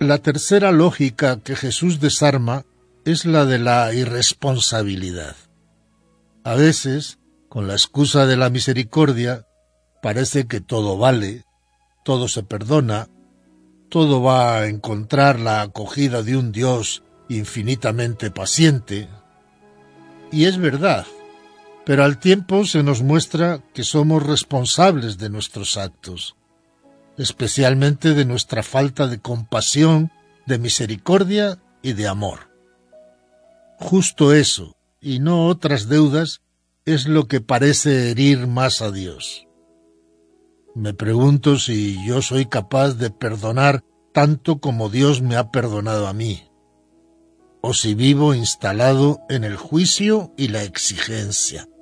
La tercera lógica que Jesús desarma es la de la irresponsabilidad. A veces, con la excusa de la misericordia, parece que todo vale, todo se perdona, todo va a encontrar la acogida de un Dios infinitamente paciente. Y es verdad, pero al tiempo se nos muestra que somos responsables de nuestros actos, especialmente de nuestra falta de compasión, de misericordia y de amor. Justo eso, y no otras deudas, es lo que parece herir más a Dios. Me pregunto si yo soy capaz de perdonar tanto como Dios me ha perdonado a mí, o si vivo instalado en el juicio y la exigencia.